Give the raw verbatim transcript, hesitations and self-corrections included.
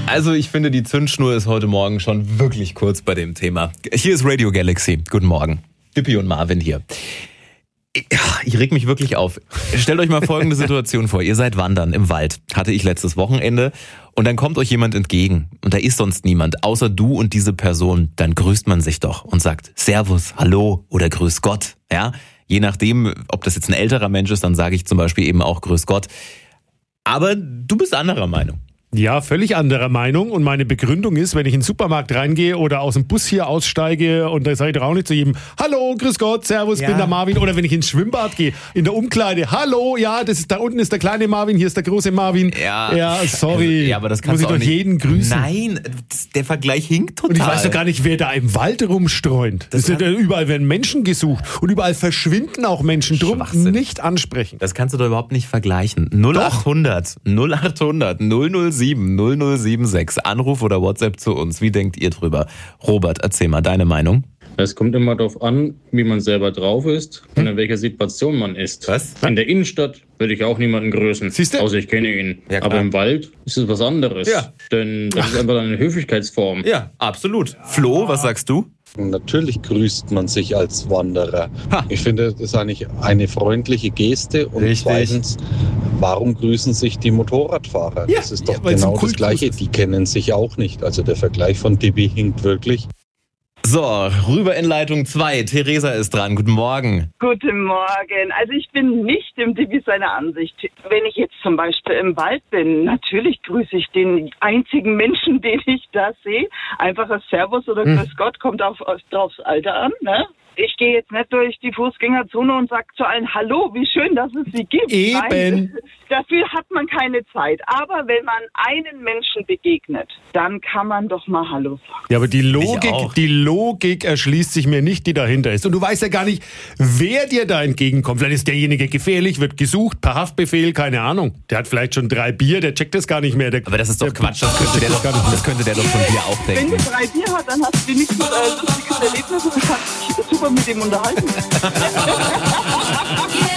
Also ich finde, die Zündschnur ist heute Morgen schon wirklich kurz bei dem Thema. Hier ist Radio Galaxy. Guten Morgen. Dippi und Marvin hier. Ich reg mich wirklich auf. Stellt euch mal folgende Situation vor. Ihr seid wandern im Wald. Hatte ich letztes Wochenende. Und dann kommt euch jemand entgegen. Und da ist sonst niemand, außer du und diese Person. Dann grüßt man sich doch und sagt Servus, Hallo oder Grüß Gott. Ja, je nachdem, ob das jetzt ein älterer Mensch ist, dann sage ich zum Beispiel eben auch Grüß Gott. Aber du bist anderer Meinung. Ja, völlig anderer Meinung. Und meine Begründung ist, wenn ich in den Supermarkt reingehe oder aus dem Bus hier aussteige und da sage ich doch auch nicht zu jedem Hallo, grüß Gott, servus, ja. bin der Marvin. Oder wenn ich ins Schwimmbad gehe, in der Umkleide, Hallo, ja, das ist da unten ist der kleine Marvin, hier ist der große Marvin. Ja, ja sorry. Also, ja, aber das kannst Muss du ich doch jeden grüßen. Nein, der Vergleich hinkt total. Und ich weiß doch gar nicht, wer da im Wald rumstreunt. Das das ist ja, überall werden Menschen gesucht und überall verschwinden auch Menschen. Drum nicht ansprechen. Das kannst du doch überhaupt nicht vergleichen. null acht hundert null acht hundert null null sieben null null sieben sechs. Anruf oder WhatsApp zu uns. Wie denkt ihr drüber? Robert, erzähl mal deine Meinung. Es kommt immer darauf an, wie man selber drauf ist und in welcher Situation man ist. Was? In der Innenstadt würde ich auch niemanden grüßen, Siehste? außer ich kenne ihn. Ja, aber im Wald ist es was anderes. Ja. Denn das Ach. ist einfach eine Höflichkeitsform. Ja, absolut. Flo, was sagst du? Natürlich grüßt man sich als Wanderer. Ha. Ich finde, das ist eigentlich eine freundliche Geste. Und Richtig. zweitens, warum grüßen sich die Motorradfahrer? Ja, das ist doch ja, genau das Gleiche. Die kennen sich auch nicht. Also der Vergleich von Dippi hinkt wirklich. So, rüber in Leitung zwei. Theresa ist dran. Guten Morgen. Guten Morgen. Also ich bin nicht im Dippi seiner Ansicht. Wenn ich jetzt zum Beispiel im Wald bin, natürlich grüße ich den einzigen Menschen, den ich da sehe. Einfaches Servus oder hm. Grüß Gott, kommt auf, aufs Alter an, ne? Ich gehe jetzt nicht durch die Fußgängerzone und sage zu allen Hallo, wie schön, dass es sie gibt. Eben. Nein, dafür hat man keine Zeit. Aber wenn man einen Menschen begegnet, dann kann man doch mal Hallo sagen. Ja, aber die Logik, auch. die Logik erschließt sich mir nicht, die dahinter ist. Und du weißt ja gar nicht, wer dir da entgegenkommt. Vielleicht ist derjenige gefährlich, wird gesucht, per Haftbefehl, keine Ahnung. Der hat vielleicht schon drei Bier, der checkt das gar nicht mehr. Der, Aber das ist doch der, Quatsch, das könnte, der doch, das könnte der doch von dir auch Wenn denken. du drei Bier hast, dann hast du nichts äh, lustiges Erlebnis und kannst dich super mit ihm unterhalten.